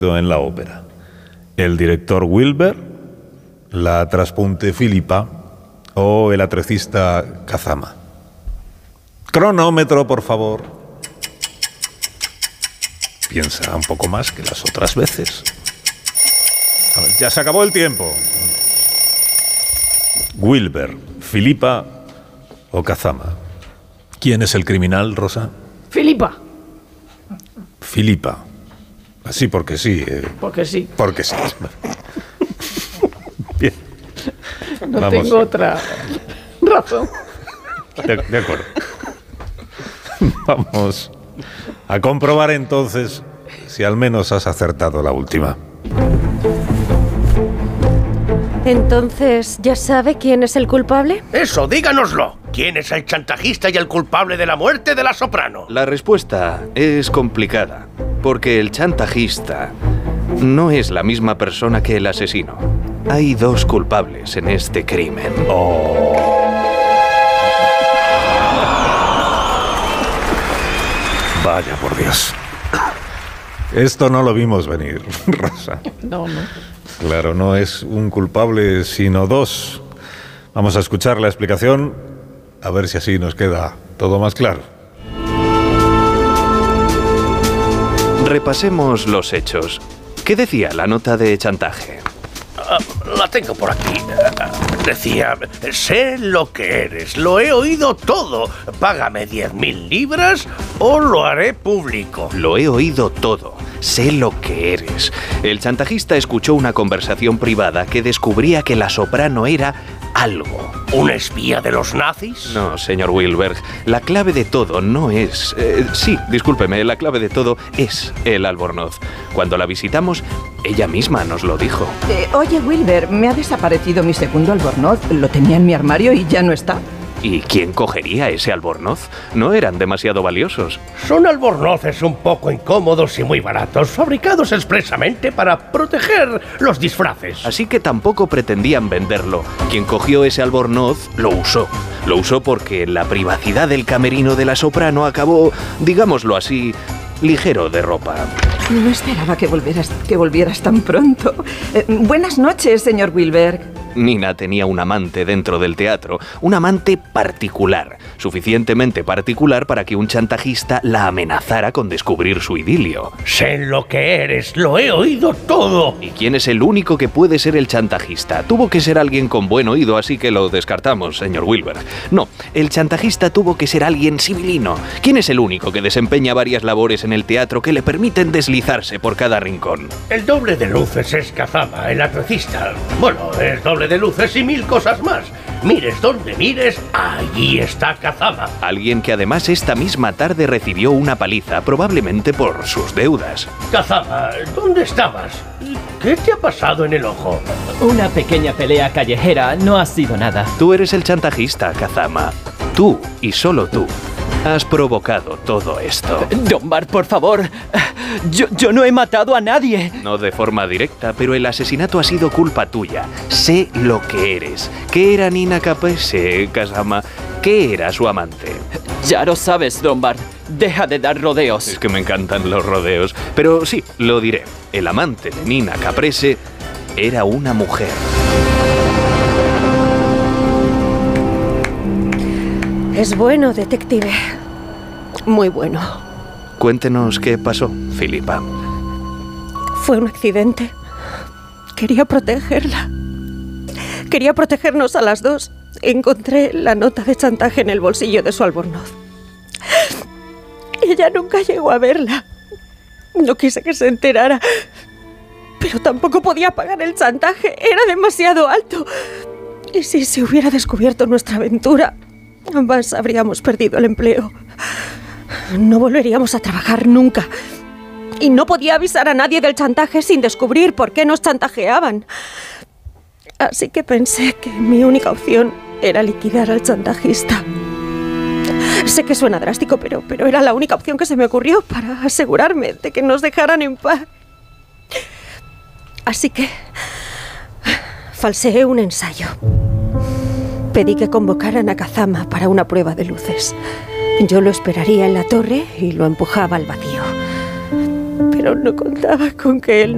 en la ópera. El director Wilber, la traspunte Filipa o el atrecista Kazama. Cronómetro, por favor. Piensa un poco más que las otras veces. A ver, ya se acabó el tiempo. Wilber, Filipa o Kazama. ¿Quién es el criminal, Rosa? Filipa. Filipa. Así porque sí. Porque sí. Porque sí. Bien. No Vamos. tengo otra razón. De acuerdo. Vamos a comprobar entonces si al menos has acertado la última. Entonces, ¿ya sabe quién es el culpable? Eso, díganoslo. ¿Quién es el chantajista y el culpable de la muerte de la soprano? La respuesta es complicada, porque el chantajista no es la misma persona que el asesino. Hay dos culpables en este crimen. Vaya por Dios. Esto no lo vimos venir, Rosa. No. Claro, no es un culpable, sino dos. Vamos a escuchar la explicación, a ver si así nos queda todo más claro. Repasemos los hechos. ¿Qué decía la nota de chantaje? La tengo por aquí. Decía, sé lo que eres, lo he oído todo. Págame 10.000 libras o lo haré público. Lo he oído todo. Sé lo que eres. El chantajista escuchó una conversación privada que descubría que la soprano era algo. ¿Un espía de los nazis? No, señor Wilberg, la clave de todo no es... sí, discúlpeme, la clave de todo es el Albornoz. Cuando la visitamos, ella misma nos lo dijo. Oye, Wilber, me ha desaparecido mi segundo albornoz. Lo tenía en mi armario y ya no está. ¿Y quién cogería ese albornoz? No eran demasiado valiosos. Son albornoces un poco incómodos y muy baratos, fabricados expresamente para proteger los disfraces. Así que tampoco pretendían venderlo. Quien cogió ese albornoz lo usó. Lo usó porque la privacidad del camerino de la soprano acabó, digámoslo así, ligero de ropa. No esperaba que volvieras tan pronto. Buenas noches, señor Wilberg. Nina tenía un amante dentro del teatro, un amante particular, suficientemente particular para que un chantajista la amenazara con descubrir su idilio. Sé lo que eres, lo he oído todo. ¿Y quién es el único que puede ser el chantajista? Tuvo que ser alguien con buen oído, así que lo descartamos, señor Wilberg. No, el chantajista tuvo que ser alguien civilino. ¿Quién es el único que desempeña varias labores en el teatro que le permiten deslizarse por cada rincón? El doble de luces es Kazama, el atrecista. Bueno, es doble de luces y 1000 cosas más. Mires donde mires, allí está Kazama. Alguien que además esta misma tarde recibió una paliza, probablemente por sus deudas. Kazama, ¿dónde estabas? ¿Qué te ha pasado en el ojo? Una pequeña pelea callejera, no ha sido nada. Tú eres el chantajista, Kazama. Tú y solo tú has provocado todo esto. Dunbar, por favor. Yo no he matado a nadie. No de forma directa, pero el asesinato ha sido culpa tuya. Sé lo que eres. ¿Qué era Nina Caprese, Kazama? ¿Qué era su amante? Ya lo sabes, Dunbar. Deja de dar rodeos. Es que me encantan los rodeos. Pero sí, lo diré. El amante de Nina Caprese era una mujer. Es bueno, detective. Muy bueno. Cuéntenos qué pasó, Filipa. Fue un accidente. Quería protegerla. Quería protegernos a las dos. Encontré la nota de chantaje en el bolsillo de su albornoz. Ella nunca llegó a verla. No quise que se enterara. Pero tampoco podía pagar el chantaje. Era demasiado alto. Y si se hubiera descubierto nuestra aventura, ambas habríamos perdido el empleo. No volveríamos a trabajar nunca. Y no podía avisar a nadie del chantaje sin descubrir por qué nos chantajeaban. Así que pensé que mi única opción era liquidar al chantajista. Sé que suena drástico, pero era la única opción que se me ocurrió para asegurarme de que nos dejaran en paz. Así que falseé un ensayo. Pedí que convocaran a Kazama para una prueba de luces. Yo lo esperaría en la torre y lo empujaba al vacío. Pero no contaba con que él